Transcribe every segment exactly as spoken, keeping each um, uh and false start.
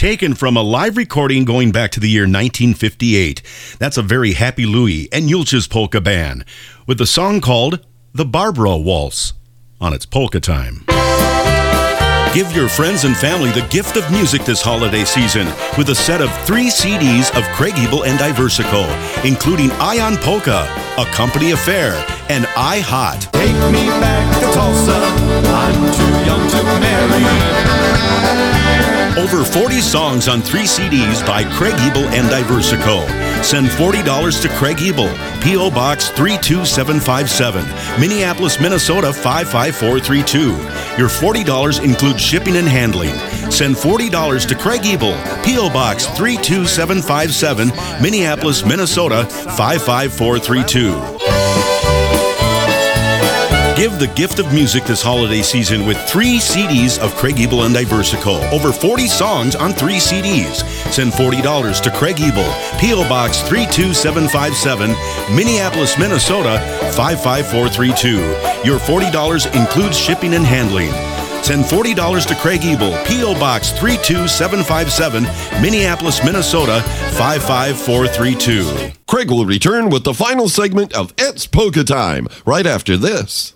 taken from a live recording going back to the year nineteen fifty-eight. That's a very Happy Louie and Yulch's Polka Band with the song called The Barbara Waltz on its Polka Time. Give your friends and family the gift of music this holiday season with a set of three C Ds of Craig Ebel and Iversico, including Ion Polka, A Company Affair, and I Hot. Take me back to Tulsa, I'm too young to marry. Over forty songs on three C Ds by Craig Ebel and Iversico. Send forty dollars to Craig Ebel, P O. Box three two seven five seven, Minneapolis, Minnesota five five four three two. Your forty dollars includes shipping and handling. Send forty dollars to Craig Ebel, P O. Box three two seven five seven, Minneapolis, Minnesota five five four three two. Give the gift of music this holiday season with three C Ds of Craig Ebel and Iversico. Over forty songs on three C Ds. Send forty dollars to Craig Ebel, P O. Box three two seven five seven, Minneapolis, Minnesota five five four three two. Your forty dollars includes shipping and handling. Send forty dollars to Craig Ebel, P O. Box three two seven five seven, Minneapolis, Minnesota five five four three two. Craig will return with the final segment of It's Polka Time right after this.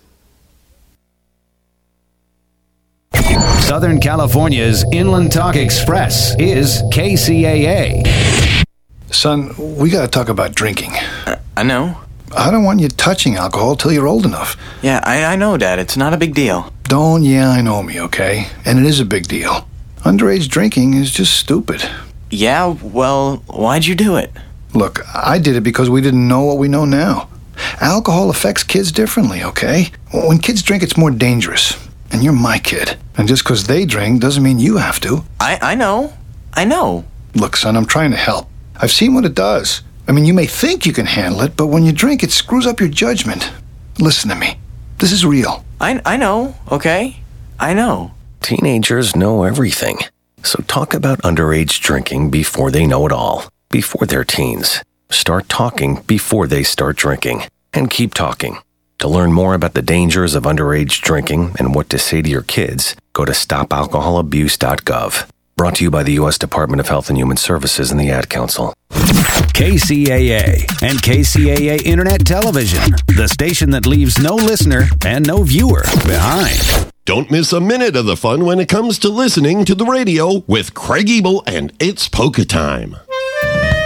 Southern California's Inland Talk Express is K C A A. Son, we gotta talk about drinking. Uh, I know. I don't want you touching alcohol till you're old enough. Yeah, I, I know, Dad. It's not a big deal. Don't yeah, I know me, okay? And it is a big deal. Underage drinking is just stupid. Yeah, well, why'd you do it? Look, I did it because we didn't know what we know now. Alcohol affects kids differently, okay? When kids drink, it's more dangerous. And you're my kid. And just because they drink doesn't mean you have to. I, I know. I know. Look, son, I'm trying to help. I've seen what it does. I mean, you may think you can handle it, but when you drink, it screws up your judgment. Listen to me. This is real. I, I know, okay? I know. Teenagers know everything. So talk about underage drinking before they know it all. Before they're teens. Start talking before they start drinking. And keep talking. To learn more about the dangers of underage drinking and what to say to your kids, go to stop alcohol abuse dot gov. Brought to you by the U S Department of Health and Human Services and the Ad Council. K C A A and K C A A Internet Television, the station that leaves no listener and no viewer behind. Don't miss a minute of the fun when it comes to listening to the radio with Craig Ebel and It's Polka Time.